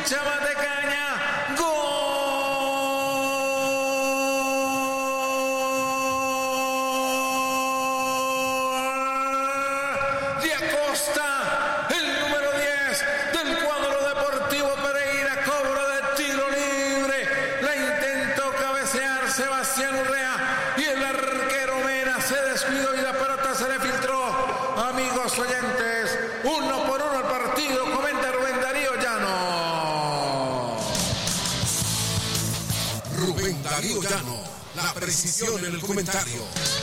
echa más de caña. ¡Gol! De Acosta, el número 10 del cuadro Deportivo Pereira, cobro de tiro libre. La intentó cabecear Sebastián Urrea y el arquero Mena se descuidó y la pelota se le filtró. Amigos oyentes, 1-1 el partido, comenta Rubén Darío Llano. Rubén Darío Llano, la precisión en el comentario.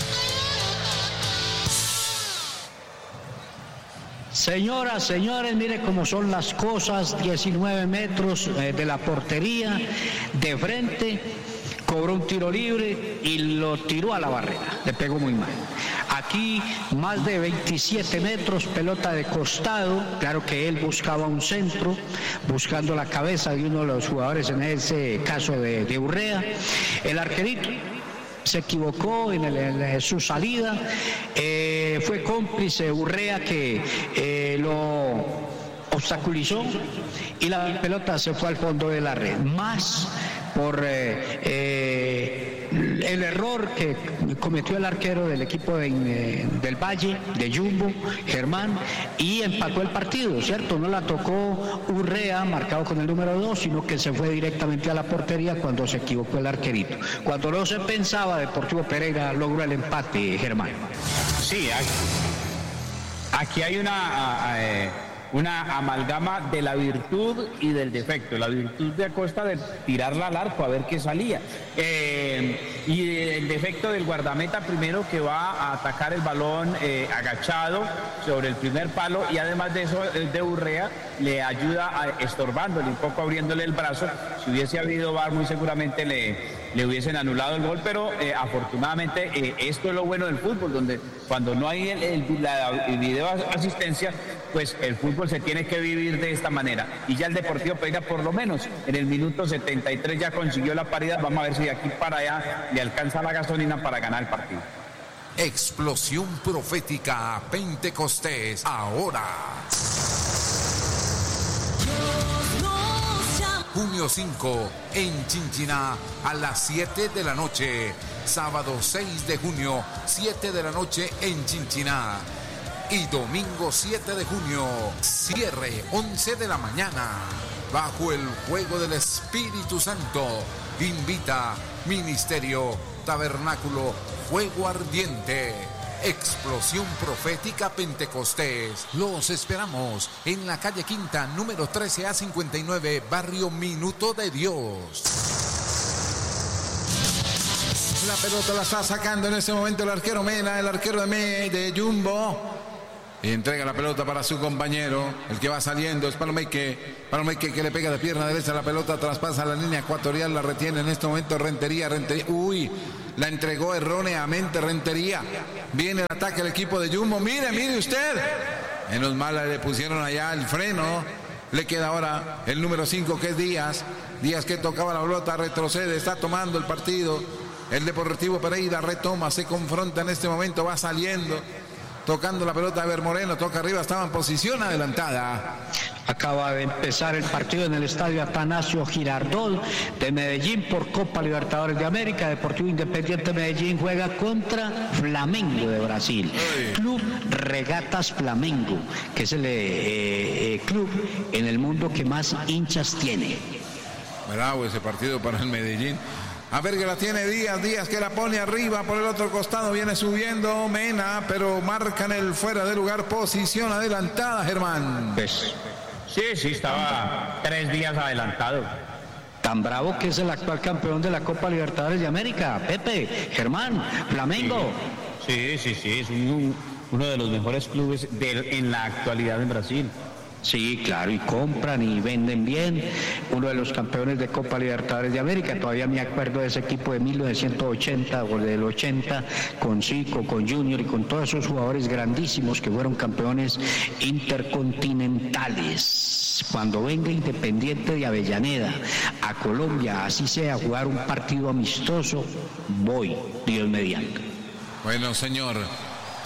Señoras, señores, mire cómo son las cosas. 19 metros de la portería, de frente, cobró un tiro libre y lo tiró a la barrera, le pegó muy mal. Aquí más de 27 metros, pelota de costado, claro que él buscaba un centro, buscando la cabeza de uno de los jugadores, en ese caso de Urrea. El arquerito se equivocó en su salida, fue cómplice Urrea que lo obstaculizó y la pelota se fue al fondo de la red. Más por el error que cometió el arquero del equipo del Valle, de Jumbo, Germán, y empató el partido, ¿cierto? No la tocó Urrea, marcado con el número 2, sino que se fue directamente a la portería cuando se equivocó el arquerito. Cuando no se pensaba, Deportivo Pereira logró el empate, Germán. Sí, aquí hay una amalgama de la virtud y del defecto. La virtud de Acosta de tirarla al arco a ver qué salía. Y el defecto del guardameta primero, que va a atacar el balón agachado sobre el primer palo, y además de eso el de Urrea le ayuda estorbándole un poco, abriéndole el brazo. Si hubiese habido VAR muy seguramente le hubiesen anulado el gol, pero afortunadamente esto es lo bueno del fútbol, donde cuando no hay la video asistencia, pues el fútbol se tiene que vivir de esta manera. Y ya el Deportivo Pereira, por lo menos en el minuto 73, ya consiguió la paridad. Vamos a ver si de aquí para allá le alcanza la gasolina para ganar el partido. Explosión profética Pentecostés ahora. Junio 5 en Chinchiná a las 7 de la noche. Sábado 6 de junio, 7 de la noche en Chinchiná. Y domingo 7 de junio, cierre 11 de la mañana. Bajo el fuego del Espíritu Santo, invita Ministerio Tabernáculo Fuego Ardiente. Explosión Profética Pentecostés. Los esperamos en la calle Quinta, número 13A59, barrio Minuto de Dios. La pelota la está sacando en ese momento el arquero Mena, el arquero de Jumbo. Y entrega la pelota para su compañero, el que va saliendo es Palomeque que le pega de pierna derecha, la pelota traspasa la línea ecuatorial, la retiene en este momento Rentería, uy, la entregó erróneamente Rentería. Viene el ataque del equipo de Jumbo, mire usted, menos mal le pusieron allá el freno. Le queda ahora el número 5, que es Díaz que tocaba la pelota, retrocede, está tomando el partido. El Deportivo Pereira retoma, se confronta en este momento, va saliendo, tocando la pelota de Bermoreno, toca arriba, estaba en posición adelantada. Acaba de empezar el partido en el estadio Atanasio Girardot de Medellín por Copa Libertadores de América. Deportivo Independiente Medellín juega contra Flamengo de Brasil. Club Regatas Flamengo, que es el club en el mundo que más hinchas tiene. Bravo ese partido para el Medellín. A ver que la tiene Díaz que la pone arriba, por el otro costado viene subiendo Mena, pero marcan el fuera de lugar, posición adelantada, Germán. Pues, sí, estaba 3 días adelantado. Tan bravo que es el actual campeón de la Copa Libertadores de América, Pepe, Germán, Flamengo. Sí, es uno de los mejores clubes en la actualidad en Brasil. Sí, claro, y compran y venden bien. Uno de los campeones de Copa Libertadores de América. Todavía me acuerdo de ese equipo de 1980 o del 80, con Zico, con Junior y con todos esos jugadores grandísimos que fueron campeones intercontinentales. Cuando venga Independiente de Avellaneda a Colombia, así sea, a jugar un partido amistoso, voy, Dios mediante. Bueno, señor,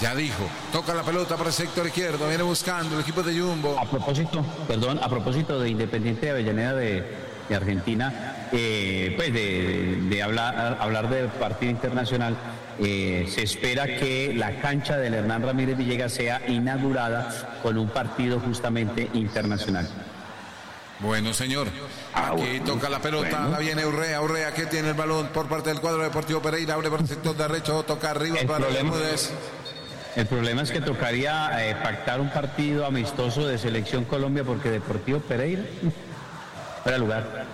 Ya dijo, toca la pelota para el sector izquierdo, viene buscando el equipo de Jumbo. A propósito de Independiente de Avellaneda de Argentina, pues de hablar de partido internacional, se espera que la cancha del Hernán Ramírez Villegas sea inaugurada con un partido justamente internacional. Bueno, señor, aquí toca la pelota, la viene Urrea que tiene el balón por parte del cuadro Deportivo Pereira, abre por el sector derecho, toca arriba para Bermúdez. El problema es que tocaría pactar un partido amistoso de Selección Colombia porque Deportivo Pereira fuera de lugar.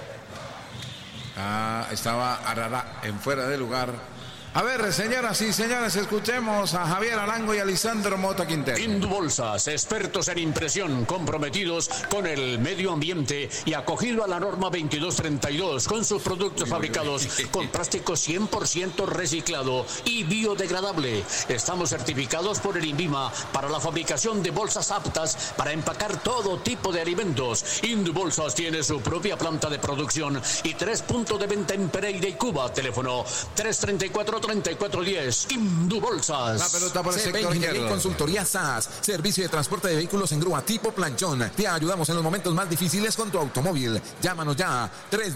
Estaba Arará en fuera de lugar. A ver, señoras y señores, escuchemos a Javier Arango y a Lisandro Mota Quintero. Indubolsas, expertos en impresión, comprometidos con el medio ambiente y acogido a la norma 2232 con sus productos fabricados con plástico 100% reciclado y biodegradable. Estamos certificados por el INVIMA para la fabricación de bolsas aptas para empacar todo tipo de alimentos. Indubolsas tiene su propia planta de producción y 3 puntos de venta en Pereira y Cuba. Teléfono 334-3410. Indubolsas. La pelota por el sector izquierdo. Consultoría SAS. Servicio de transporte de vehículos en grúa tipo planchón. Te ayudamos en los momentos más difíciles con tu automóvil. Llámanos ya.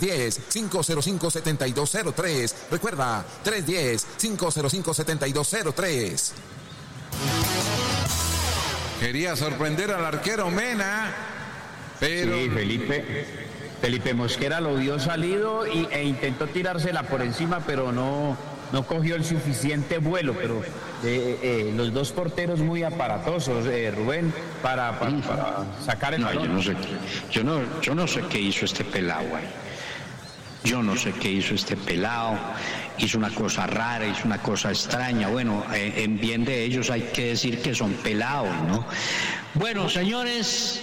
310-505-7203. Recuerda, 310-505-7203. Quería sorprender al arquero Mena, pero... Sí, Felipe Mosquera lo vio salido e intentó tirársela por encima, pero no cogió el suficiente vuelo, pero los dos porteros muy aparatosos, Rubén, para sacar el balón. Yo no sé qué hizo este pelado, güey. Yo no sé qué hizo este pelado. Hizo una cosa rara, hizo una cosa extraña. Bueno, en bien de ellos hay que decir que son pelados, ¿no? Bueno, señores...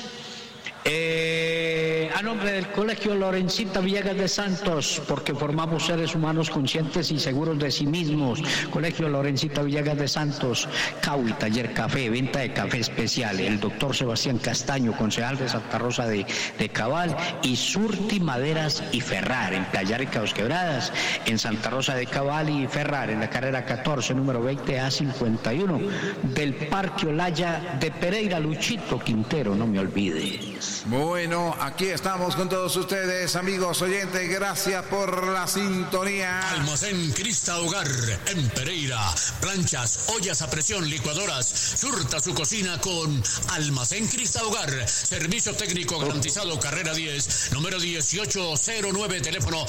a nombre del Colegio Lorencita Villegas de Santos, porque formamos seres humanos conscientes y seguros de sí mismos. Colegio Lorencita Villegas de Santos, Caui, taller café, venta de café especial. El doctor Sebastián Castaño, concejal de Santa Rosa de Cabal, y Surti Maderas y Ferrar, en Playar y Caos Quebradas, en Santa Rosa de Cabal y Ferrar, en la carrera 14, número 20A51, del Parque Olaya de Pereira. Luchito Quintero, no me olvides. Bueno, aquí estamos con todos ustedes, amigos oyentes, gracias por la sintonía. Almacén Crista Hogar en Pereira, planchas, ollas a presión, licuadoras, surta su cocina con Almacén Crista Hogar, servicio técnico garantizado, carrera 10, número 1809, teléfono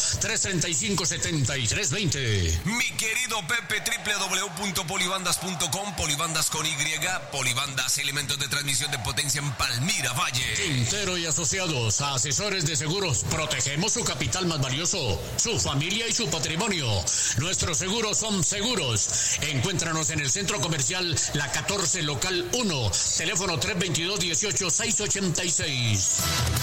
335-7320. Mi querido Pepe, www.polibandas.com, polibandas con Y, polibandas, elementos de transmisión de potencia en Palmira Valle. Quintero y asociados, asesores de seguros, protegemos su capital más valioso, su familia y su patrimonio. Nuestros seguros son seguros. Encuéntranos en el Centro Comercial La 14, local 1, teléfono 322-18-686.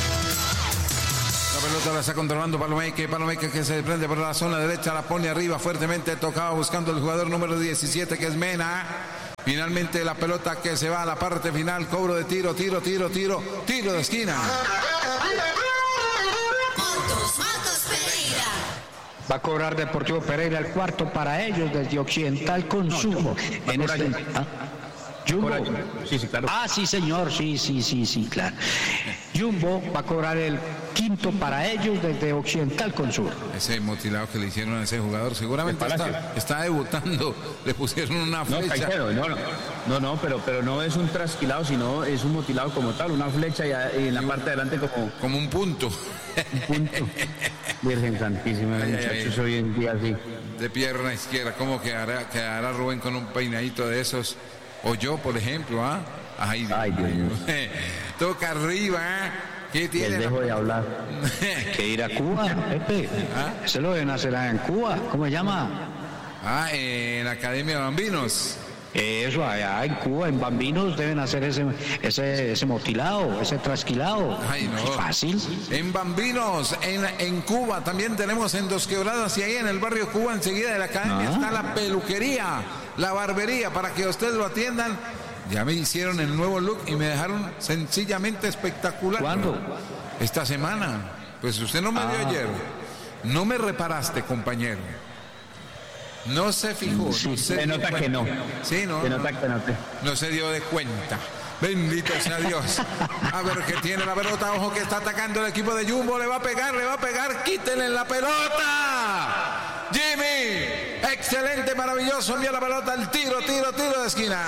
La pelota la está controlando Palomeque que se desprende por la zona derecha, la pone arriba fuertemente, tocaba buscando el jugador número 17 que es Mena. Finalmente la pelota que se va a la parte final, cobro de tiro de esquina. Va a cobrar Deportivo Pereira el cuarto para ellos desde Occidental Consumo. En este... Jumbo. Sí, claro. Sí, señor, sí, claro. Jumbo va a cobrar el quinto para ellos desde Occidental con Sur. Ese motilado que le hicieron a ese jugador seguramente está debutando, le pusieron una flecha. No, pero no es un trasquilado, sino es un motilado como tal, una flecha y en la parte de adelante como un punto. Un punto. Virgen Santísima, muchachos, hoy en día así. De pierna izquierda, ¿cómo quedará Rubén con un peinadito de esos? O yo, por ejemplo, Ay, Dios mío. Toca arriba, ¿qué tiene? Les dejo de hablar. Que ir a Cuba, Pepe. Se lo deben hacer en Cuba. ¿Cómo se llama? En la Academia de Bambinos. Eso, allá en Cuba, en Bambinos, deben hacer ese motilado, ese trasquilado. Ay, no. Fácil. En Bambinos, en Cuba, también tenemos en Dos Quebradas y ahí en el barrio Cuba, enseguida de la academia, está la peluquería, la barbería, para que ustedes lo atiendan. Ya me hicieron el nuevo look y me dejaron sencillamente espectacular. ¿Cuándo? Esta semana. Pues usted no me dio ayer. No me reparaste, compañero. No se fijó. Sí, no se se nota que no. Sí, no. Se nota que no. No se dio de cuenta. Bendito sea Dios. A ver que tiene la pelota. Ojo que está atacando el equipo de Jumbo. Le va a pegar. Quítenle la pelota. Jimmy. Excelente, maravilloso. Envía la pelota al tiro de esquina.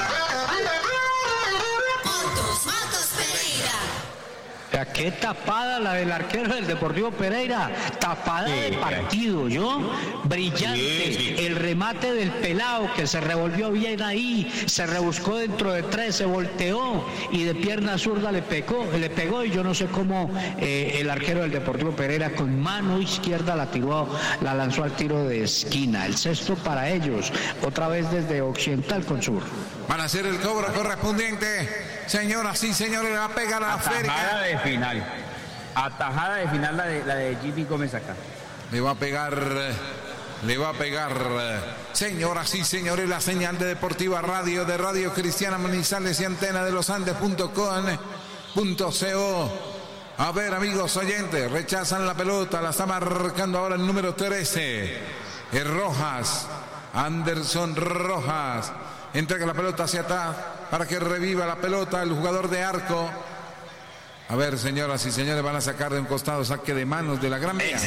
Motos Pereira. Qué tapada la del arquero del Deportivo Pereira, tapada de partido, ¿yo? Brillante, Sí. El remate del pelao que se revolvió bien ahí, se rebuscó dentro de 3, se volteó y de pierna zurda le pegó y yo no sé cómo el arquero del Deportivo Pereira con mano izquierda la lanzó al tiro de esquina, el sexto para ellos, otra vez desde Occidental con Sur. Van a hacer el cobro correspondiente. Señoras y señores, le va a pegar a la Férica. Atajada de final la de Jimmy Gómez acá. Le va a pegar. Señoras y señores, la señal de Deportiva Radio, de Radio Cristiana Manizales y antena de los Andes.com.co. A ver, amigos oyentes, rechazan la pelota, la está marcando ahora el número 13. Es Rojas, Anderson Rojas. Entrega la pelota hacia atrás para que reviva la pelota el jugador de arco. A ver, señoras y señores, van a sacar de un costado saque de manos de la Gran Vía.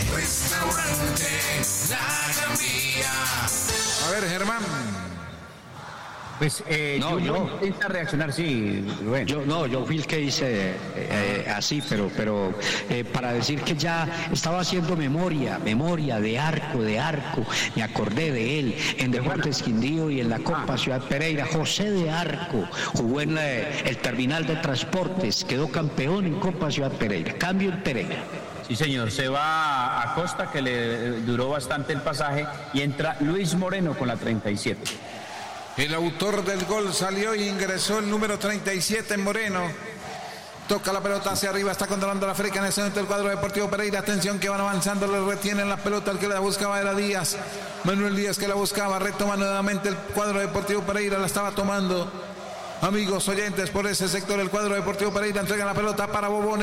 A ver, Germán. Pues No, yo intenta reaccionar, sí, Rubén. Yo fui el que hice así, pero para decir que ya estaba haciendo memoria de arco, me acordé de él en Deportes Quindío y en la Copa Ciudad Pereira. José de Arco jugó en el terminal de transportes, quedó campeón en Copa Ciudad Pereira, cambio en Pereira. Sí, señor, se va a Costa, que le duró bastante el pasaje, y entra Luis Moreno con la 37. El autor del gol salió y ingresó el número 37 en Moreno. Toca la pelota hacia arriba, está controlando la Férica en ese momento el cuadro Deportivo Pereira. Atención que van avanzando, le retienen la pelota. El que la buscaba era Díaz. Manuel Díaz que la buscaba, retoma nuevamente el cuadro Deportivo Pereira, la estaba tomando. Amigos oyentes, por ese sector el cuadro Deportivo Pereira entrega la pelota para Bobone,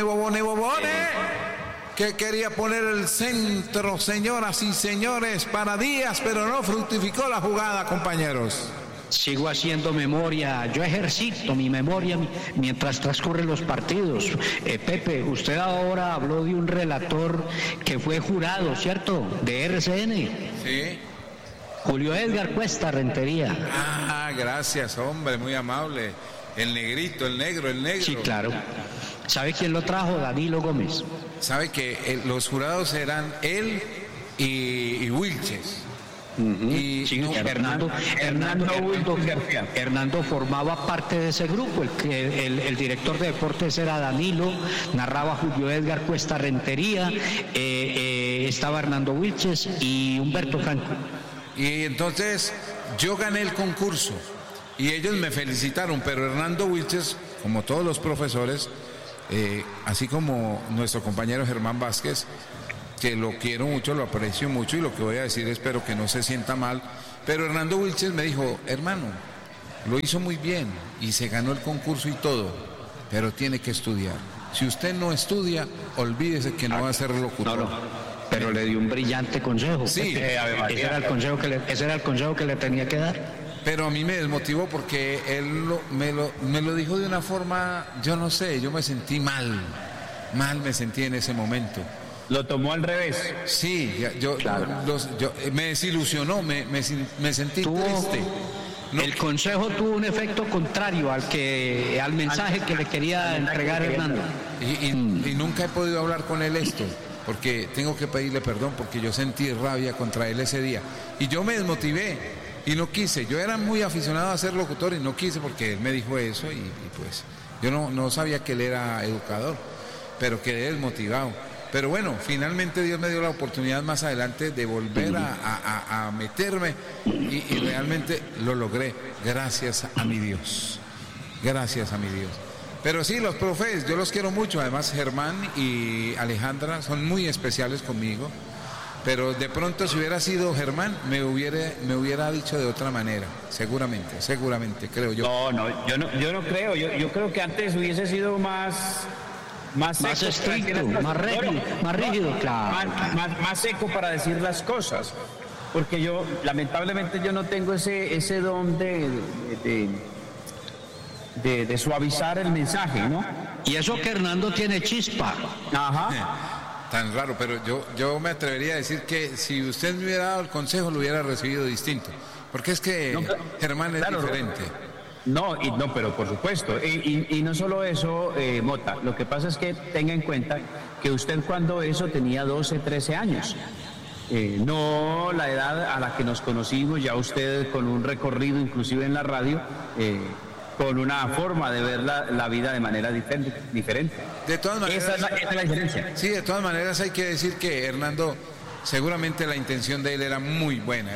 que quería poner el centro, señoras y señores, para Díaz, pero no fructificó la jugada, compañeros. Sigo haciendo memoria, yo ejercito mi memoria mientras transcurren los partidos. Pepe, usted ahora habló de un relator que fue jurado, ¿cierto? De RCN. Sí. Julio Edgar Cuesta Rentería. Ah, gracias, hombre, muy amable. El negrito, el negro. Sí, claro. ¿Sabe quién lo trajo? Danilo Gómez. Sabe que los jurados eran él y Wilches. Y sí, Hernando formaba parte de ese grupo. El director de deportes era Danilo, narraba Julio Edgar Cuesta Rentería, estaba Hernando Wilches y Humberto Franco. Y entonces yo gané el concurso y ellos me felicitaron, pero Hernando Wilches, como todos los profesores, así como nuestro compañero Germán Vázquez, que lo quiero mucho, lo aprecio mucho y lo que voy a decir espero que no se sienta mal, pero Hernando Wilches me dijo, hermano, lo hizo muy bien y se ganó el concurso y todo, pero tiene que estudiar. Si usted no estudia, olvídese que no va a ser locutor. No, pero le dio un brillante consejo. Sí, ese era el consejo que le tenía que dar. Pero a mí me desmotivó porque él me lo dijo de una forma, yo no sé, yo me sentí mal me sentí en ese momento. Lo tomó al revés. Sí, yo me desilusionó, me sentí triste. No. El consejo tuvo un efecto contrario al mensaje que le quería entregar Hernando. Y nunca he podido hablar con él esto, porque tengo que pedirle perdón, porque yo sentí rabia contra él ese día. Y yo me desmotivé y no quise. Yo era muy aficionado a ser locutor y no quise porque él me dijo eso y pues yo no sabía que él era educador, pero quedé desmotivado. Pero bueno, finalmente Dios me dio la oportunidad más adelante de volver a meterme y realmente lo logré, gracias a mi Dios. Pero sí, los profes, yo los quiero mucho, además Germán y Alejandra son muy especiales conmigo, pero de pronto si hubiera sido Germán me hubiera dicho de otra manera, seguramente, creo yo. Yo no creo, yo creo que antes hubiese sido más estricto, más rígido, claro. Más seco para decir las cosas. porque yo, lamentablemente, yo no tengo ese don de suavizar el mensaje, ¿no? Y eso que Hernando tiene chispa. Ajá. Tan raro, pero yo me atrevería a decir que si usted me hubiera dado el consejo, lo hubiera recibido distinto. Porque es que No, Germán es claro, diferente. No, pero por supuesto. Y no solo eso, Mota, lo que pasa es que tenga en cuenta que usted cuando eso tenía 12, 13 años. No la edad a la que nos conocimos, ya usted con un recorrido inclusive en la radio, con una forma de ver la vida de manera diferente. De todas maneras, esa es la diferencia. Sí, de todas maneras hay que decir que Hernando, seguramente la intención de él era muy buena.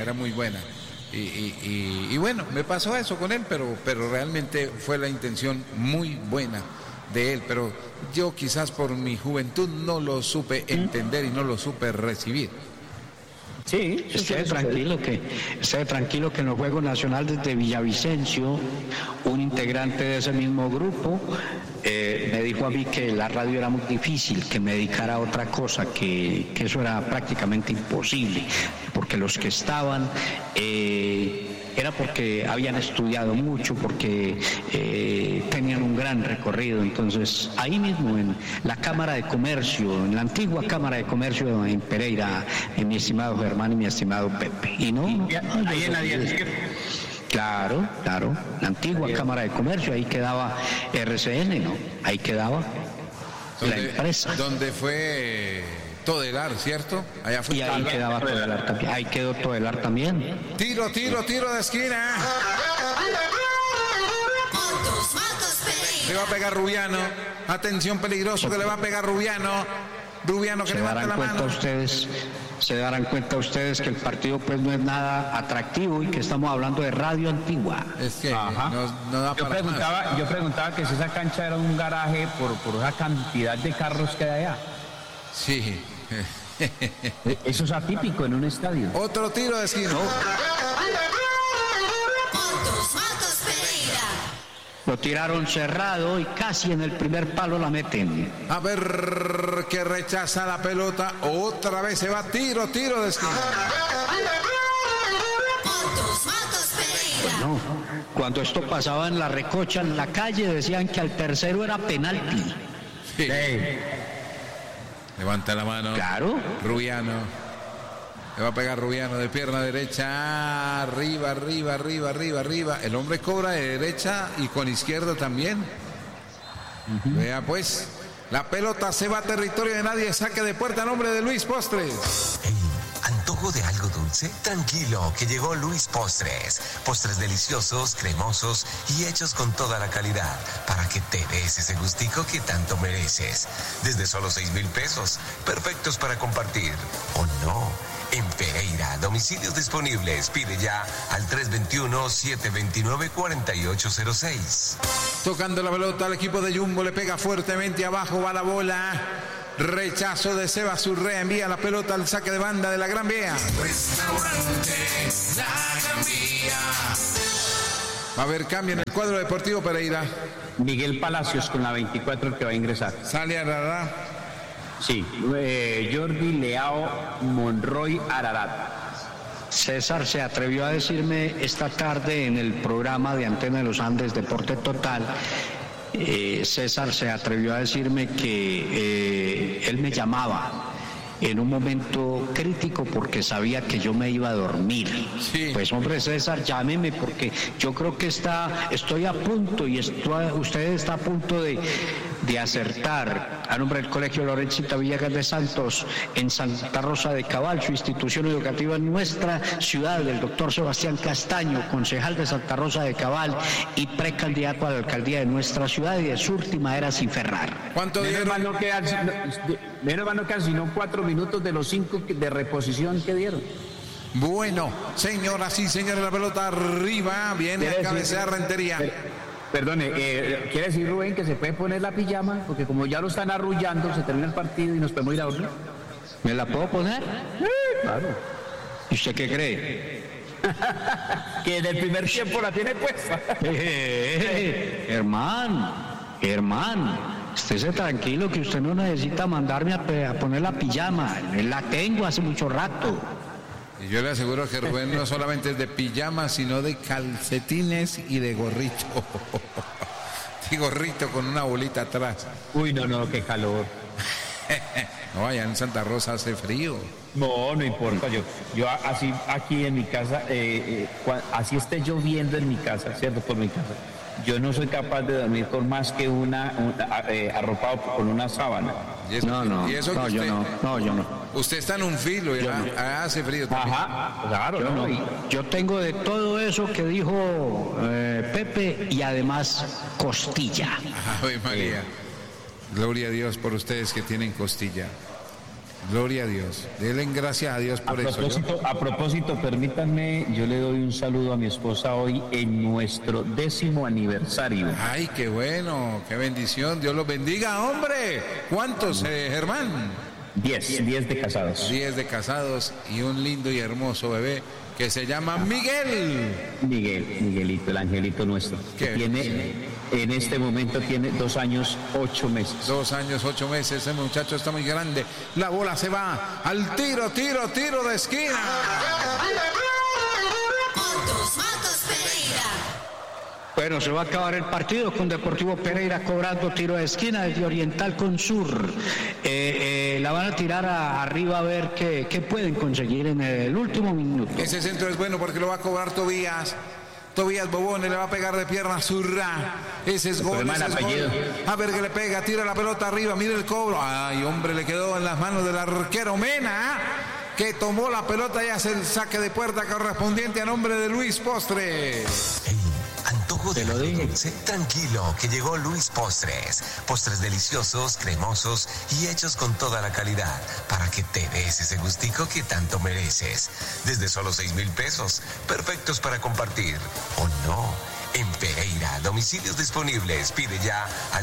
Y bueno, me pasó eso con él, pero realmente fue la intención muy buena de él, pero yo quizás por mi juventud no lo supe entender y no lo supe recibir. Sí, esté tranquilo que en los Juegos Nacionales de Villavicencio, un integrante de ese mismo grupo me dijo a mí que la radio era muy difícil, que me dedicara a otra cosa, que eso era prácticamente imposible, porque los que estaban era porque habían estudiado mucho, porque tenían un gran recorrido. Entonces, ahí mismo en la Cámara de Comercio, en la antigua Cámara de Comercio en Pereira, mi estimado Germán y mi estimado Pepe. Y ahí en la 10. Claro, la antigua Cámara de Comercio, ahí quedaba RCN, ¿no? Ahí quedaba la empresa. Donde fue Todelar, ¿cierto? Allá fue. Y ahí quedaba Todelar también. Ahí quedó Todelar también. Tiro de esquina. Le va a pegar Rubiano. Atención, peligroso que le va a pegar Rubiano. Rubiano que levanta la mano. Se darán cuenta ustedes que el partido pues no es nada atractivo y que estamos hablando de radio antigua. Es que no da para más. Yo preguntaba que si esa cancha era un garaje por esa cantidad de carros que hay allá. Sí. Eso es atípico en un estadio. Otro tiro de esquina. Lo tiraron cerrado y casi en el primer palo la meten. A ver que rechaza la pelota. Otra vez se va tiro de esquina. Bueno, cuando esto pasaba en la recocha, en la calle, decían que al tercero era penalti. Sí. Levanta la mano. Claro. Rubiano. Le va a pegar Rubiano de pierna derecha. Arriba. El hombre cobra de derecha y con izquierda también. Vea pues. La pelota se va a territorio de nadie. Saque de puerta a nombre de Luis Postres. ¿Antojo de algo dulce? Tranquilo, que llegó Luis Postres. Postres deliciosos, cremosos y hechos con toda la calidad para que te des ese gustico que tanto mereces. Desde solo 6,000 pesos, perfectos para compartir. ¿O no? En Pereira, domicilios disponibles. Pide ya al 321-729-4806. Tocando la pelota al equipo de Jumbo, le pega fuertemente abajo, va la bola. Rechazo de Sebas Urrea, envía la pelota al saque de banda de la Gran Vía. Restaurante La Gran Vía. Va a haber cambio en el cuadro deportivo Pereira. Miguel Palacios con la 24 que va a ingresar. Sale Ararat. Sí, Jordi Leao Monroy Ararat. César se atrevió a decirme esta tarde en el programa de Antena de los Andes Deporte Total. César se atrevió a decirme que él me llamaba en un momento crítico porque sabía que yo me iba a dormir. Sí. Pues hombre, César, llámeme porque yo creo que estoy a punto y usted está a punto de acertar a nombre del Colegio Lorencita Villegas de Santos en Santa Rosa de Cabal, su institución educativa en nuestra ciudad, del doctor Sebastián Castaño, concejal de Santa Rosa de Cabal y precandidato a la alcaldía de nuestra ciudad y de su última era Ciferrar. ¿Cuánto dieron? Menos mal no quedan sino 4 minutos de los 5 de reposición que dieron. Bueno, señoras y señores, la pelota arriba, viene a cabecear Rentería. Perdone, ¿quiere decir Rubén que se puede poner la pijama? Porque como ya lo están arrullando, se termina el partido y nos podemos ir a dormir. ¿Me la puedo poner? Claro. ¿Y usted qué cree? Que en el primer tiempo la tiene puesta. Hermano, estése tranquilo que usted no necesita mandarme a poner la pijama. La tengo hace mucho rato. Y yo le aseguro que Rubén no solamente es de pijama, sino de calcetines y de gorrito. De gorrito con una bolita atrás. Uy, no, qué calor. No, allá en Santa Rosa hace frío. No importa, yo así aquí en mi casa, así esté lloviendo en mi casa, ¿cierto? Por mi casa. Yo no soy capaz de dormir con más que arropado con una sábana. ¿Y eso, yo no. Usted está en un filo y hace frío también. Ajá, claro, Yo tengo de todo eso que dijo Pepe y además costilla. Ave María. Gloria a Dios por ustedes que tienen costilla. Gloria a Dios. Denle gracias a Dios por eso. A propósito, permítanme, yo le doy un saludo a mi esposa hoy en nuestro 10º aniversario. Ay, qué bueno, qué bendición. Dios los bendiga, hombre. ¿Cuántos, Germán? 10 de casados. 10 de casados y un lindo y hermoso bebé que se llama Miguel. Miguelito, el angelito nuestro. Que en este momento tiene 2 años, 8 meses. 2 años, 8 meses. Ese muchacho está muy grande. La bola se va al tiro de esquina. Matos Pereira. Bueno, se va a acabar el partido con Deportivo Pereira cobrando tiro de esquina desde Oriental con Sur. La van a tirar arriba a ver qué pueden conseguir en el último minuto. Ese centro es bueno porque lo va a cobrar Tobías Bobone, le va a pegar de pierna zurra. Ese es gol. A ver que le pega, tira la pelota arriba, mira el cobro. Ay, hombre, le quedó en las manos del arquero Mena, que tomó la pelota y hace el saque de puerta correspondiente a nombre de Luis Postres. Antojo de algo dulce, tranquilo, que llegó Luis Postres. Postres deliciosos, cremosos y hechos con toda la calidad para que te des ese gustico que tanto mereces. Desde solo 6,000 pesos, perfectos para compartir. ¿O no? En Pereira, domicilios disponibles. Pide ya al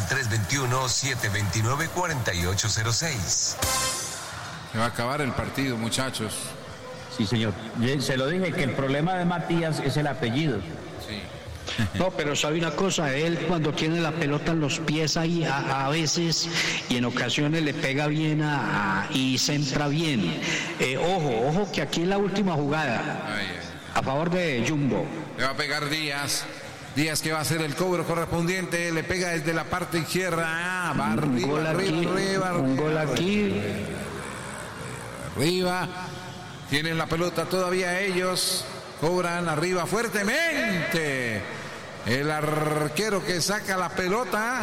321-729-4806. Se va a acabar el partido, muchachos. Sí, señor. Se lo dije que el problema de Matías es el apellido. Sí. No, pero sabe una cosa, él cuando tiene la pelota en los pies ahí a veces y en ocasiones le pega bien y centra bien. Ojo que aquí en la última jugada a favor de Jumbo. Le va a pegar Díaz que va a hacer el cobro correspondiente, le pega desde la parte izquierda. Va Un gol aquí. Arriba. Tienen la pelota todavía ellos. Cobran arriba fuertemente. El arquero que saca la pelota.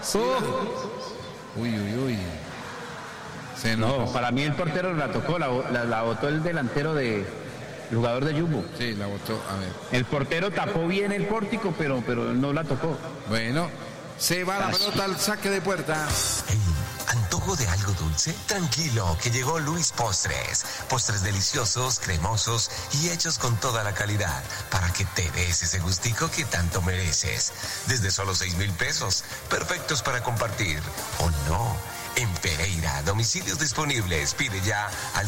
Uy. No, para mí el portero la tocó, la botó el delantero el jugador de Jumbo. Sí, la botó, a ver. El portero tapó bien el pórtico, pero no la tocó. Bueno, se va la pelota al saque de puerta. ¿Antojo de algo dulce? Tranquilo, que llegó Luis Postres. Postres deliciosos, cremosos y hechos con toda la calidad para que te des ese gustico que tanto mereces. Desde solo 6,000 pesos, perfectos para compartir. ¿O no? En Pereira, domicilios disponibles. Pide ya al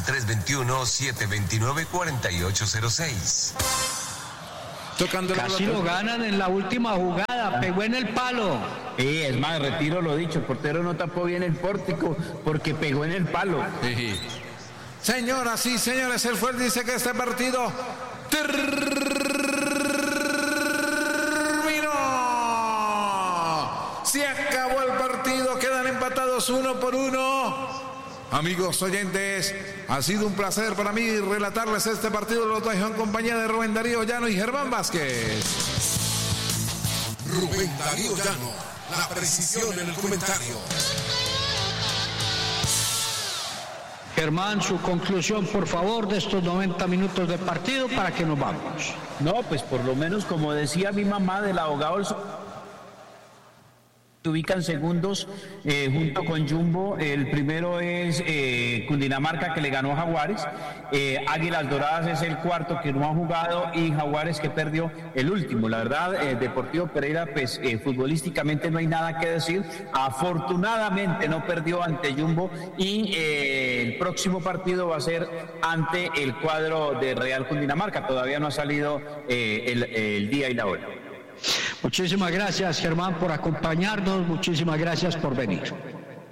321-729-4806. Casi lo ganan en la última jugada, pegó en el palo. Es más, retiro lo dicho, el portero no tapó bien el pórtico porque pegó en el palo. Sí. Señoras y señores, el juez dice que este partido terminó. Se acabó el partido, quedan empatados 1-1. Amigos oyentes, ha sido un placer para mí relatarles este partido. Lo dejo en compañía de Rubén Darío Llano y Germán Vázquez. Rubén Darío Llano, la precisión en el comentario. Germán, su conclusión, por favor, de estos 90 minutos de partido para que nos vamos. No, pues por lo menos, como decía mi mamá, del abogado se ubican segundos junto con Jumbo. El primero es Cundinamarca, que le ganó a Jaguares. Águilas Doradas es el cuarto, que no ha jugado, y Jaguares, que perdió el último. La verdad, Deportivo Pereira, pues futbolísticamente no hay nada que decir. Afortunadamente no perdió ante Jumbo, y el próximo partido va a ser ante el cuadro de Real Cundinamarca. Todavía no ha salido el día y la hora. Muchísimas gracias, Germán, por acompañarnos. Muchísimas gracias por venir.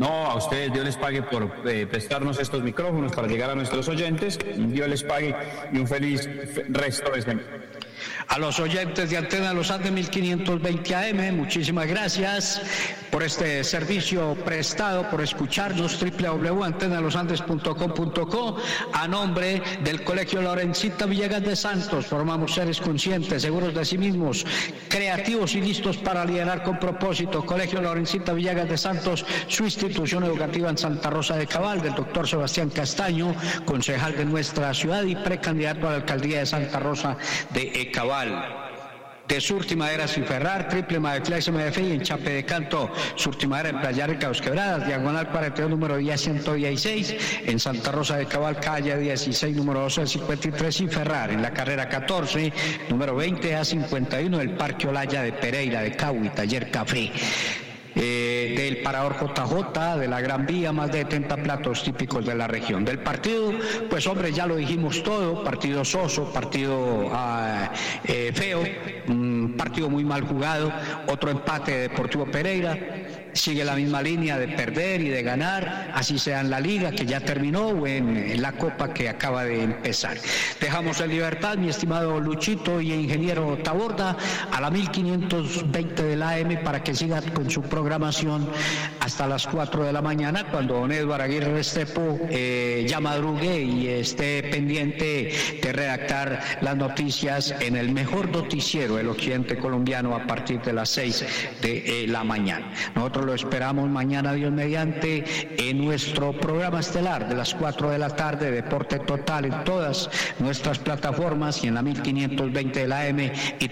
No, a ustedes Dios les pague por prestarnos estos micrófonos para llegar a nuestros oyentes. Dios les pague y un feliz resto de semana. A los oyentes de Antena Los Andes 1520 AM, muchísimas gracias por este servicio prestado, por escucharnos, www.antenalosandes.com.co. A nombre del Colegio Lorencita Villegas de Santos, formamos seres conscientes, seguros de sí mismos, creativos y listos para liderar con propósito. Colegio Lorencita Villegas de Santos, su institución educativa en Santa Rosa de Cabal, del doctor Sebastián Castaño, concejal de nuestra ciudad y precandidato a la alcaldía de Santa Rosa de Cabal. De Surtimaderas y Ferrar, Triple Madeflex MDF y en Chape de Canto, Surtimadera en Playa Rica, Dos Quebradas, diagonal 42, número 10116, en Santa Rosa de Cabal, calle 16, número 1253 y Ferrar, en la carrera 14, número 20 a 51 del Parque Olaya de Pereira, de Cau y Taller Café. Del Parador JJ, de la Gran Vía, más de 70 platos típicos de la región. Del partido, pues hombre, ya lo dijimos todo, partido soso, partido feo, partido muy mal jugado, otro empate de Deportivo Pereira. Sigue la misma línea de perder y de ganar, así sea en la liga que ya terminó o en la copa que acaba de empezar. Dejamos en libertad, mi estimado Luchito y ingeniero Taborda, a la 1520 de la AM para que siga con su programación hasta las 4 de la mañana, cuando don Eduardo Aguirre Restrepo ya madrugue y esté pendiente de redactar las noticias en el mejor noticiero del occidente colombiano a partir de las 6 de la mañana. Nosotros lo esperamos mañana, Dios mediante, en nuestro programa estelar de las 4 de la tarde, Deporte Total, en todas nuestras plataformas y en la 1520 de la AM y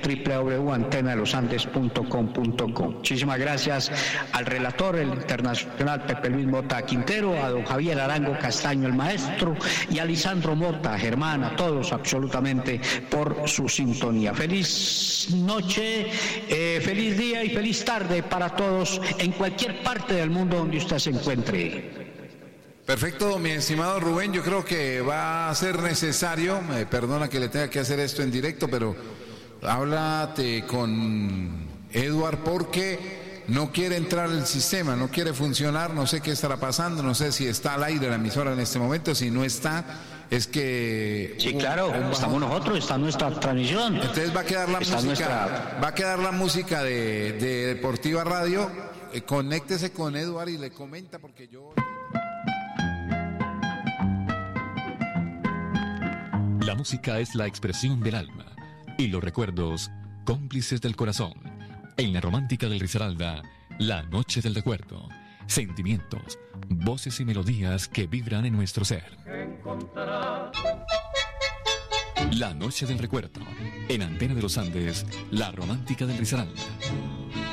www.antenalosandes.com.co. Muchísimas gracias al relator, el internacional Pepe Luis Mota Quintero, a don Javier Arango Castaño, el maestro, y a Lisandro Mota, Germán, a todos absolutamente por su sintonía. Feliz noche, feliz día y feliz tarde para todos en cualquier parte del mundo donde usted se encuentre. Perfecto, mi estimado Rubén, yo creo que va a ser necesario, perdona que le tenga que hacer esto en directo, pero háblate con Eduard porque no quiere entrar el sistema, no quiere funcionar, no sé qué estará pasando, no sé si está al aire la emisora en este momento, si no está, es que... Sí, claro, estamos nosotros, está nuestra transmisión. Entonces va a quedar la música, va a quedar la música de Deportiva Radio. Conéctese con Eduard y le comenta porque yo... La música es la expresión del alma y los recuerdos cómplices del corazón. En la romántica del Risaralda, la noche del recuerdo. Sentimientos, voces y melodías que vibran en nuestro ser. La noche del recuerdo. En Antena de los Andes, la romántica del Risaralda.